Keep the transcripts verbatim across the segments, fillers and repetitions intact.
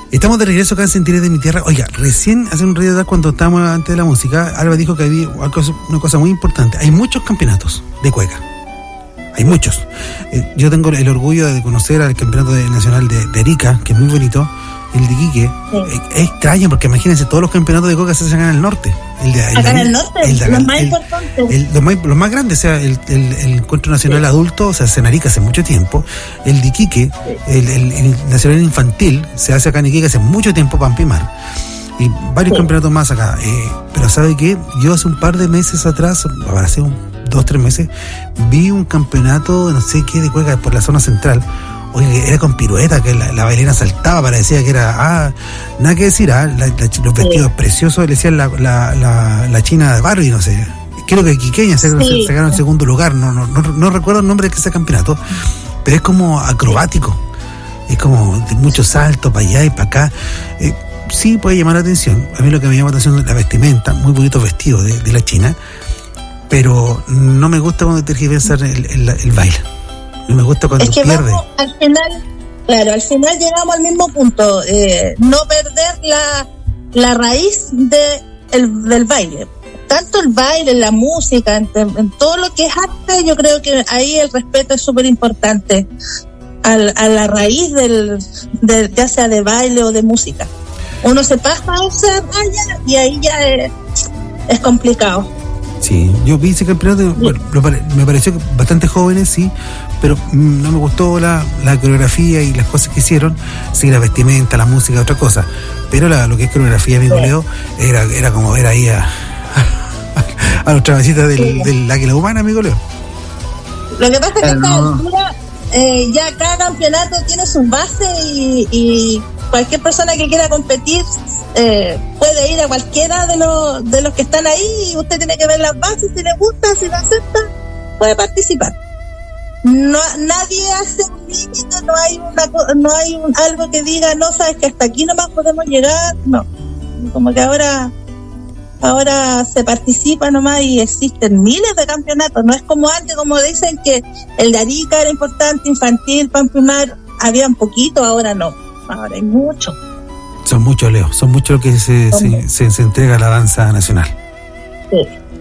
Estamos de regreso acá en Sentir de mi Tierra. Oiga, recién hace un rato atrás, cuando estábamos antes de la música, Alba dijo que había una cosa, una cosa muy importante. Hay muchos campeonatos de cueca. Hay muchos. Eh, yo tengo el orgullo de conocer al campeonato de, nacional de, de Arica, que es muy bonito. El de Iquique. Sí. Eh, es extraño, porque imagínense, todos los campeonatos de cueca se hacen acá en el norte. El de, el acá de, en el norte, el de, los el, más el, importantes. El, los, más, los más grandes, o sea, el, el, el encuentro nacional sí. adulto se hace en Arica hace mucho tiempo. El de Iquique, sí. el, el, el nacional infantil, se hace acá en Iquique hace mucho tiempo, Pampimar. Y varios sí. campeonatos más acá. Eh, pero ¿sabe qué? Yo hace un par de meses atrás, ahora hace un, dos, tres meses, vi un campeonato, no sé qué, de cueca por la zona central. Oye, era con pirueta, que la, la bailarina saltaba, parecía que era, ah, nada que decir, ah, la, la, los vestidos sí. preciosos, le decían la, la, la, la china de Barbie, no sé. Creo que Quiqueña se, sí. se sacaron en segundo lugar, no, no, no, no recuerdo el nombre de ese campeonato, pero es como acrobático, es como de muchos saltos para allá y para acá. Eh, sí puede llamar la atención. A mí lo que me llama la atención es la vestimenta, muy bonitos vestidos de, de la china, pero no me gusta cuando tergiversar el, el, el baile. No me gusta cuando es que pierde. Vamos, al final, claro, al final llegamos al mismo punto, eh, no perder la, la raíz de el, del baile. Tanto el baile, la música, en, en todo lo que es arte, yo creo que ahí el respeto es súper importante al, a la raíz del, del, ya sea de baile o de música. Uno se pasa a esa raya y ahí ya es, es complicado. Sí, yo vi ese campeonato, bueno, me pareció que bastante jóvenes, sí, pero no me gustó la, la coreografía y las cosas que hicieron. Sí, la vestimenta, la música, otra cosa, pero la, lo que es coreografía, amigo sí. Leo, era, era como ver ahí a, a, a los travesitas del, sí. del Águila Humana, amigo Leo. Lo que pasa es que esta altura, eh, ya cada campeonato tiene sus bases y, y cualquier persona que quiera competir eh, puede ir a cualquiera de los de los que están ahí y usted tiene que ver las bases, si le gusta, si lo acepta, puede participar. No, nadie hace un límite, no hay una, no hay un, algo que diga, no, sabes que hasta aquí nomás podemos llegar, no. Como que ahora ahora se participa nomás y existen miles de campeonatos, no es como antes, como dicen que el de Arica era importante, infantil, Pampimar, había un poquito, ahora no, ahora hay mucho. Son muchos, Leo, son muchos los que se, se, se, se entrega a la danza nacional. Sí.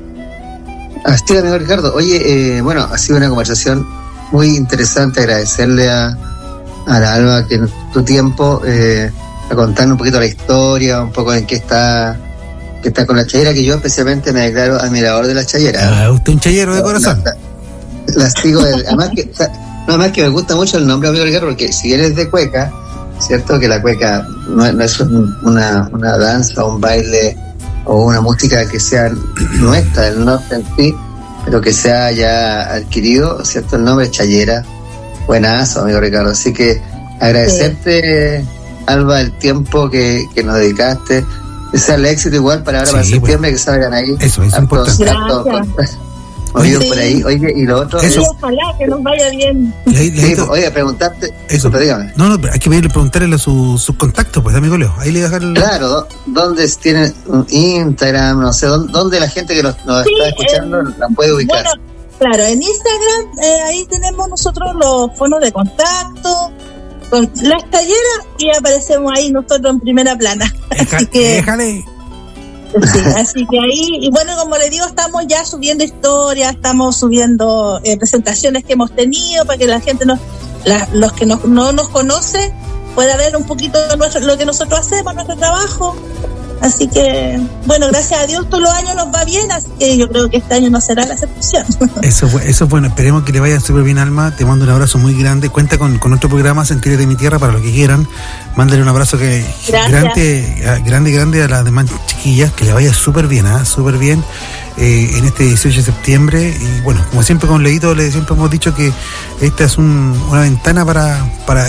Así es, amigo Ricardo. Oye, eh, bueno, ha sido una conversación muy interesante, agradecerle a, a la Alba que en tu tiempo, eh, a contarnos un poquito la historia, un poco en qué está, que está con la chayera, que yo especialmente me declaro admirador de la chayera. Ah, usted un chayero de corazón. La, la, la sigo, de, además que, o sea, no, además que me gusta mucho el nombre, amigo Ricardo, porque si eres de cueca, cierto que la cueca no, no es una, una danza o un baile o una música que sea nuestra, del norte en sí, pero que se haya adquirido, cierto, el nombre es chayera. Buenazo, amigo Ricardo. Así que agradecerte, sí. Alba, el tiempo que, que nos dedicaste. Desearle éxito igual para ahora, sí, para septiembre, bueno, que salgan ahí. Eso es importante. Oye, sí. por ahí, oye, y lo otro. Eso. Ojalá que nos vaya bien. Sí, sí, oye, preguntarte. Eso, pero dígame. No, no, pero hay que pedirle, preguntarle a sus su contactos, pues, amigo Leo. Ahí le dejar el. Claro, ¿dónde tiene un Instagram? No sé, ¿dónde, dónde la gente que nos, nos sí, está escuchando eh, la puede ubicar? Bueno, claro, en Instagram, eh, ahí tenemos nosotros los fonos de contacto con las talleras y aparecemos ahí nosotros en primera plana. Deja, así que. Déjale. Sí, así que ahí, y bueno, como les digo, estamos ya subiendo historias, estamos subiendo eh, presentaciones que hemos tenido para que la gente, nos, la, los que nos, no nos conoce, pueda ver un poquito de nuestro, lo que nosotros hacemos, nuestro trabajo. Así que, bueno, gracias a Dios todos los años nos va bien, así que yo creo que este año no será la excepción. Eso, eso es bueno, esperemos que le vaya súper bien, Alma. Te mando un abrazo muy grande. Cuenta con, con otro programa, Sentir de mi Tierra, para lo que quieran. Mándale un abrazo que grande, grande, grande a las demás chiquillas, que le vaya súper bien, ¿eh? súper bien eh, en este dieciocho de septiembre. Y bueno, como siempre con Leito, le siempre hemos dicho que esta es un, una ventana para, para